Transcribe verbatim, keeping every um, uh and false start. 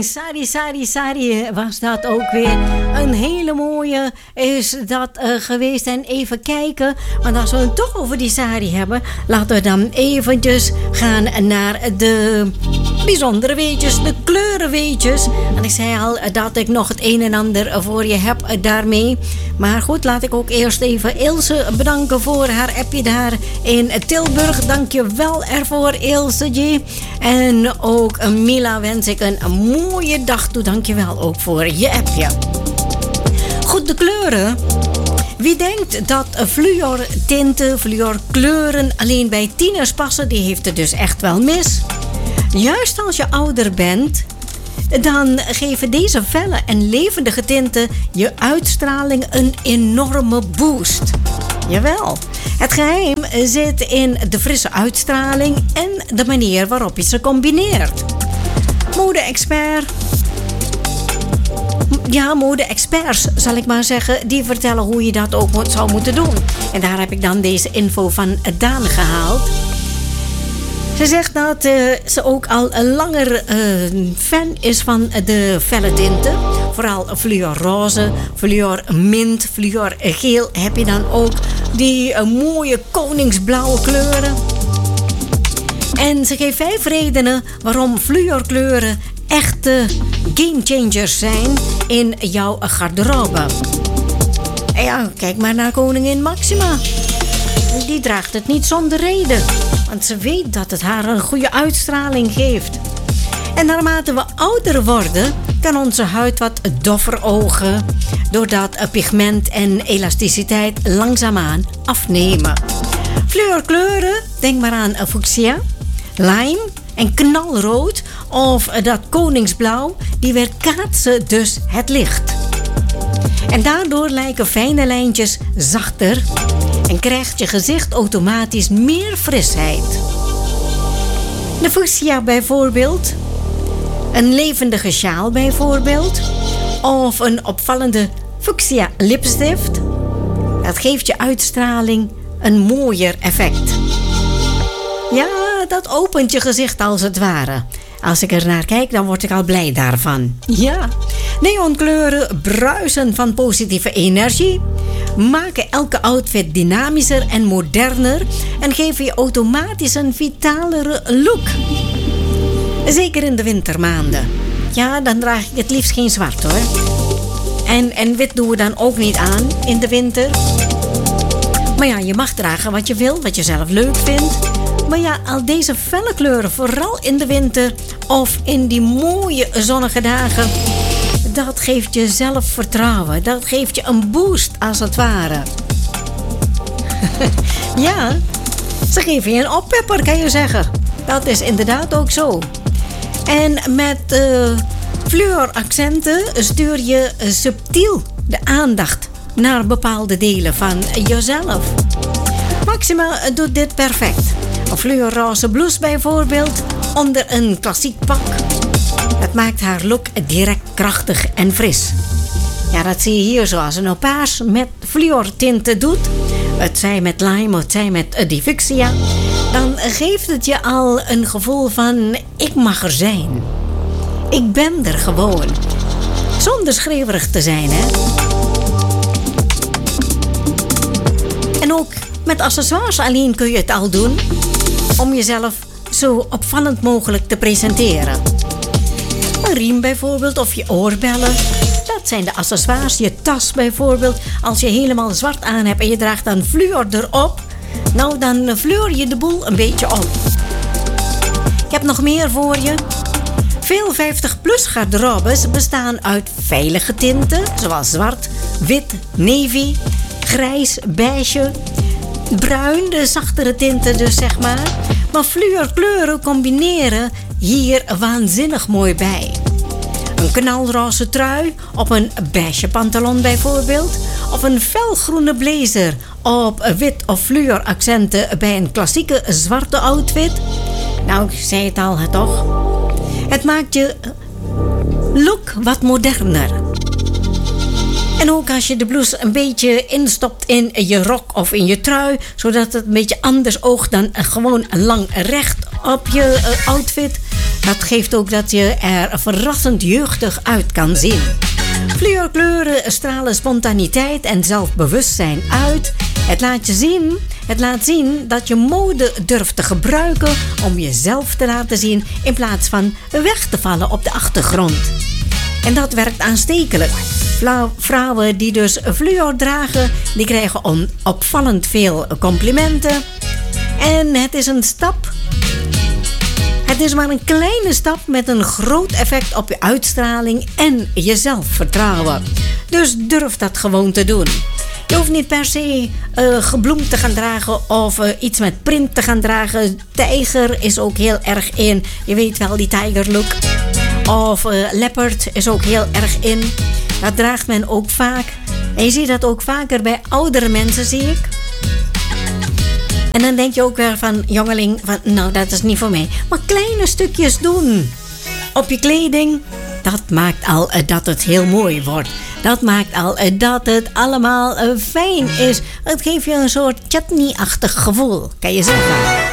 Darling, Sari, Sari, Sari was dat ook weer. Een hele mooie is dat uh, geweest. En even kijken, want als we het toch over die Sari hebben, laten we dan eventjes gaan naar de bijzondere weetjes, de kleurenweetjes. En ik zei al dat ik nog het een en ander voor je heb daarmee. Maar goed, laat ik ook eerst even Ilse bedanken voor haar appje daar in Tilburg. Dank je wel ervoor, Ilse G. En ook Mila wens ik een mooie dag toe. Dank je wel ook voor je appje. Goed, de kleuren. Wie denkt dat fluortinten, fluorkleuren alleen bij tieners passen, die heeft het dus echt wel mis. Juist als je ouder bent, dan geven deze felle en levendige tinten je uitstraling een enorme boost. Jawel, het geheim zit in de frisse uitstraling en de manier waarop je ze combineert. Mode-expert... Ja, mode-experts, zal ik maar zeggen, die vertellen hoe je dat ook zou moeten doen. En daar heb ik dan deze info van Daan gehaald. Ze zegt dat uh, ze ook al langer uh, fan is van de felle tinten. Vooral fluorroze, fluormint, fluorgeel heb je dan ook. Die uh, mooie koningsblauwe kleuren. En ze geeft vijf redenen waarom fluorkleuren echte gamechangers zijn in jouw garderobe. En ja, kijk maar naar koningin Maxima. Die draagt het niet zonder reden. Want ze weet dat het haar een goede uitstraling geeft. En naarmate we ouder worden, kan onze huid wat doffer ogen, doordat pigment en elasticiteit langzaamaan afnemen. Fleurkleuren, denk maar aan fuchsia, lime en knalrood of dat koningsblauw, die weerkaatsen dus het licht. En daardoor lijken fijne lijntjes zachter en krijgt je gezicht automatisch meer frisheid. De fuchsia bijvoorbeeld, een levendige sjaal bijvoorbeeld, of een opvallende fuchsia lipstift, dat geeft je uitstraling een mooier effect. Ja, dat opent je gezicht als het ware. Als ik er naar kijk, dan word ik al blij daarvan. Ja, neonkleuren bruisen van positieve energie, maken elke outfit dynamischer en moderner en geven je automatisch een vitalere look. Zeker in de wintermaanden. Ja, dan draag ik het liefst geen zwart hoor. En, en wit doen we dan ook niet aan in de winter. Maar ja, je mag dragen wat je wil, wat je zelf leuk vindt. Maar ja, al deze felle kleuren, vooral in de winter of in die mooie zonnige dagen, dat geeft je zelfvertrouwen. Dat geeft je een boost als het ware. Ja, ze geven je een oppepper, kan je zeggen. Dat is inderdaad ook zo. En met uh, fluoraccenten stuur je subtiel de aandacht naar bepaalde delen van jezelf. Maxima doet dit perfect. Een fluorroze blouse bijvoorbeeld onder een klassiek pak. Dat maakt haar look direct krachtig en fris. Ja, dat zie je hier zoals een opaas met fluortinten doet. Het zij met lime, het zij met die fuchsia. Dan geeft het je al een gevoel van ik mag er zijn. Ik ben er gewoon. Zonder schreeuwerig te zijn, hè. En ook met accessoires alleen kun je het al doen om jezelf zo opvallend mogelijk te presenteren. Een riem bijvoorbeeld of je oorbellen. Dat zijn de accessoires. Je tas bijvoorbeeld. Als je helemaal zwart aan hebt en je draagt dan fluor erop, nou dan fleur je de boel een beetje op. Ik heb nog meer voor je. Veel vijftig plus garderobes bestaan uit veilige tinten, zoals zwart, wit, navy, grijs, beige, bruin, de zachtere tinten dus zeg maar. Maar fluorkleuren combineren hier waanzinnig mooi bij. Een knalroze trui op een beige pantalon bijvoorbeeld. Of een felgroene blazer op wit of fluoraccenten bij een klassieke zwarte outfit. Nou, ik zei het al, toch? Het maakt je look wat moderner. En ook als je de blouse een beetje instopt in je rok of in je trui, zodat het een beetje anders oogt dan gewoon lang recht op je outfit, Dat geeft ook dat je er verrassend jeugdig uit kan zien. Fluorkleuren stralen spontaniteit en zelfbewustzijn uit. Het laat je zien, het laat zien dat je mode durft te gebruiken om jezelf te laten zien in plaats van weg te vallen op de achtergrond. En dat werkt aanstekelijk. Vrouwen die dus fluor dragen, die krijgen on- opvallend veel complimenten. En het is een stap. Het is maar een kleine stap met een groot effect op je uitstraling en je zelfvertrouwen. Dus durf dat gewoon te doen. Je hoeft niet per se uh, gebloemd te gaan dragen of uh, iets met print te gaan dragen. Tijger is ook heel erg in. Je weet wel, die tiger look. Of uh, leopard is ook heel erg in. Dat draagt men ook vaak. En je ziet dat ook vaker bij oudere mensen, zie ik. En dan denk je ook weer van, jongeling, van, nou dat is niet voor mij. Maar kleine stukjes doen op je kleding, dat maakt al uh, dat het heel mooi wordt. Dat maakt al uh, dat het allemaal uh, fijn is. Het geeft je een soort chutney-achtig gevoel, kan je zeggen.